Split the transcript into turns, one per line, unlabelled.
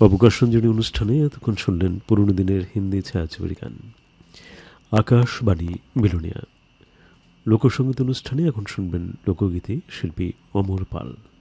অবকাশ রঞ্জনী অনুষ্ঠানে এতক্ষণ শুনলেন পুরনো দিনের হিন্দি ছায়াছবির গান। আকাশবাণী বিলোনিয়া। লোকসঙ্গীত অনুষ্ঠানে এখন শুনবেন লোকগীতি শিল্পী অমর পাল।